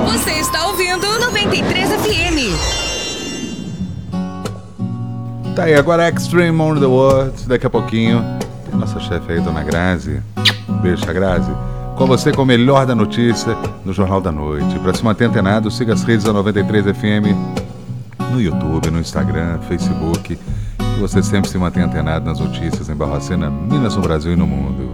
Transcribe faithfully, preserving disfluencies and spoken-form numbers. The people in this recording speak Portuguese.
Você está ouvindo noventa e três F M. Tá aí, agora Extreme on the World. Daqui a pouquinho tem a nossa chefe aí, Dona Grazi. Beijo, Grazi. Com você com o melhor da notícia no Jornal da Noite. Para se manter antenado, siga as redes da noventa e três F M no YouTube, no Instagram, Facebook. E você sempre se mantém antenado nas notícias em Barbacena, Minas, no Brasil e no mundo.